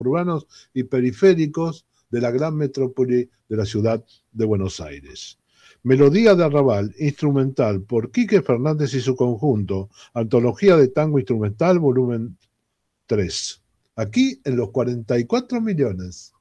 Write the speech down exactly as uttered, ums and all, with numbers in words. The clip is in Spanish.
urbanos y periféricos de la gran metrópoli de la ciudad de Buenos Aires. Melodía de Arrabal, instrumental por Quique Fernández y su conjunto, Antología de Tango Instrumental, volumen tres. Aquí en los cuarenta y cuatro millones.